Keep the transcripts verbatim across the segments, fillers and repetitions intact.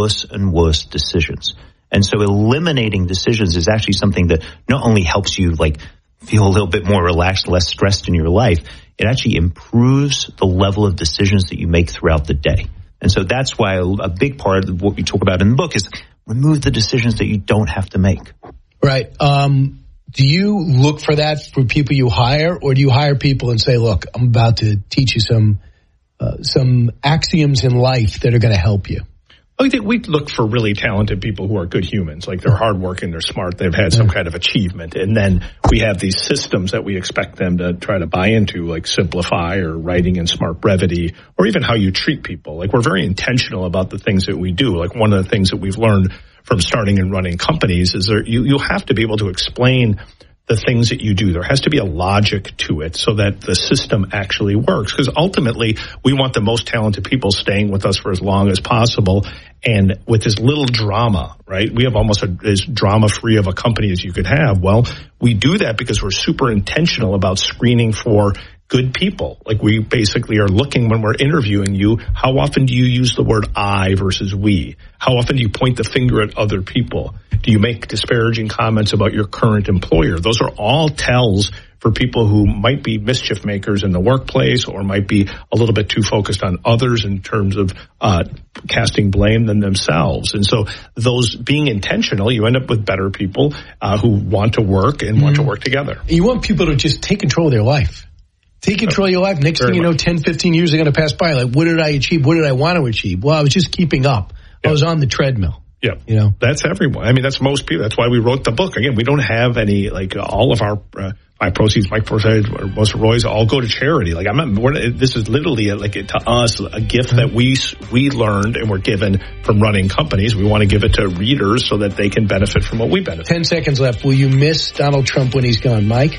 worse and worse decisions. And so eliminating decisions is actually something that not only helps you like feel a little bit more relaxed, less stressed in your life, it actually improves the level of decisions that you make throughout the day. And so that's why a, a big part of what we talk about in the book is remove the decisions that you don't have to make. Right. Um, do you look for that for people you hire, or do you hire people and say, look, I'm about to teach you some uh, some axioms in life that are going to help you? I think we look for really talented people who are good humans, like they're hardworking, they're smart, they've had some kind of achievement. And then we have these systems that we expect them to try to buy into, like Simplify or writing in smart brevity, or even how you treat people. Like we're very intentional about the things that we do. Like one of the things that we've learned from starting and running companies is there, you, you have to be able to explain the things that you do. There has to be a logic to it so that the system actually works. Because ultimately, we want the most talented people staying with us for as long as possible and with as little drama, right? We have almost a, as drama-free of a company as you could have. Well, we do that because we're super intentional about screening for good people. Like we basically are looking when we're interviewing you, how often do you use the word I versus we? How often do you point the finger at other people? Do you make disparaging comments about your current employer? Those are all tells for people who might be mischief makers in the workplace or might be a little bit too focused on others in terms of uh casting blame than themselves. And so those being intentional, you end up with better people uh, who want to work and mm-hmm. want to work together. You want people to just take control of their life. Take control of your life. Next Very thing you much. know, ten, fifteen years are going to pass by. Like, what did I achieve? What did I want to achieve? Well, I was just keeping up. Yeah. I was on the treadmill. Yeah. You know, that's everyone. I mean, that's most people. That's why we wrote the book. Again, we don't have any, like, all of our, uh, my proceeds, my proceeds, most of Roy's all go to charity. Like, I'm not, we're, this is literally a, like, to us, a gift mm-hmm. that we, we learned and were given from running companies. We want to give it to readers so that they can benefit from what we benefit. Ten seconds left. Will you miss Donald Trump when he's gone? Mike?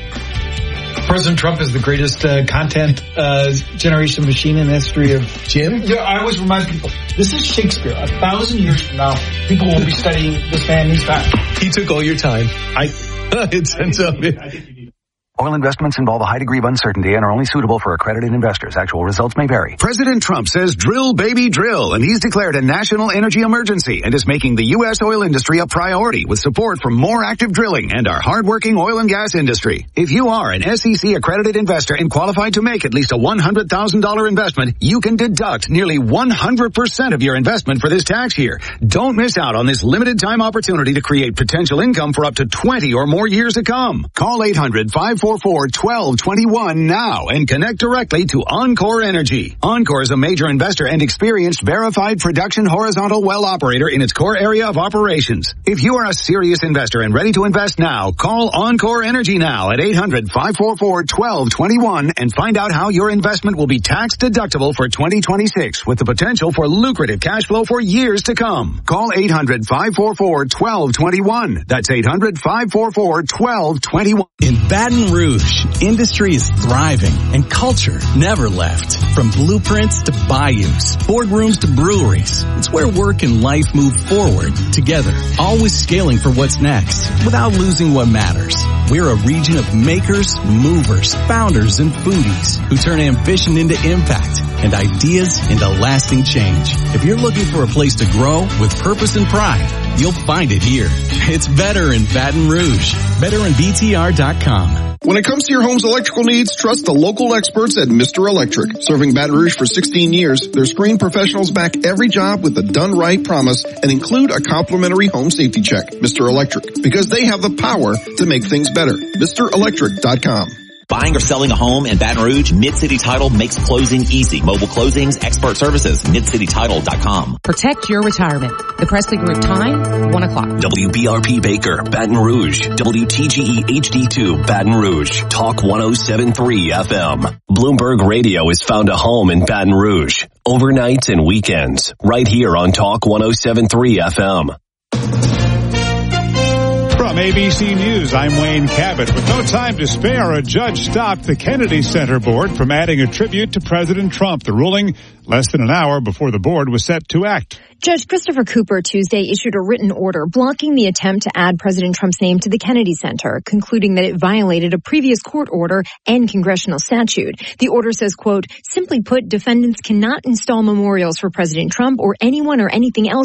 President Trump is the greatest uh, content uh, generation machine in the history of Jim. Yeah, I always remind people, this is Shakespeare. A thousand years from now, people will be studying this man these times. He took all your time. I. It ends up. Oil investments involve a high degree of uncertainty and are only suitable for accredited investors. Actual results may vary. President Trump says drill, baby, drill, and he's declared a national energy emergency and is making the U S oil industry a priority with support from more active drilling and our hardworking oil and gas industry. If you are an S E C accredited investor and qualified to make at least a one hundred thousand dollars investment, you can deduct nearly one hundred percent of your investment for this tax year. Don't miss out on this limited time opportunity to create potential income for up to twenty or more years to come. Call eight hundred, five four four, one two two one now and connect directly to Encore Energy. Encore is a major investor and experienced verified production horizontal well operator in its core area of operations. If you are a serious investor and ready to invest now, call Encore Energy now at eight hundred, five four four, one two two one and find out how your investment will be tax deductible for twenty twenty-six with the potential for lucrative cash flow for years to come. Call eight hundred, five four four, one two two one. That's eight hundred, five four four, one two two one. In Baton Rouge, industry is thriving and culture never left. From blueprints to bayous, boardrooms to breweries, it's where work and life move forward together, always scaling for what's next without losing what matters. We're a region of makers, movers, founders, and foodies who turn ambition into impact and ideas into lasting change. If you're looking for a place to grow with purpose and pride, you'll find it here. It's better in Baton Rouge. better in B T R dot com. When it comes to your home's electrical needs, trust the local experts at Mister Electric. Serving Baton Rouge for sixteen years, their screened professionals back every job with a done-right promise and include a complimentary home safety check. Mister Electric, because they have the power to make things better. Mister Electric dot com. Buying or selling a home in Baton Rouge, Mid-City Title makes closing easy. Mobile closings, expert services, mid city title dot com. Protect your retirement. The Presley Group time, one o'clock. W B R P Baker, Baton Rouge. W T G E H D two, Baton Rouge. Talk one oh seven point three F M. Bloomberg Radio has found a home in Baton Rouge. Overnights and weekends. Right here on Talk one oh seven point three F M. From A B C News, I'm Wayne Cabot. With no time to spare, a judge stopped the Kennedy Center Board from adding a tribute to President Trump. The ruling less than an hour before the board was set to act. Judge Christopher Cooper Tuesday issued a written order blocking the attempt to add President Trump's name to the Kennedy Center, concluding that it violated a previous court order and congressional statute. The order says, quote, simply put, defendants cannot install memorials for President Trump or anyone or anything else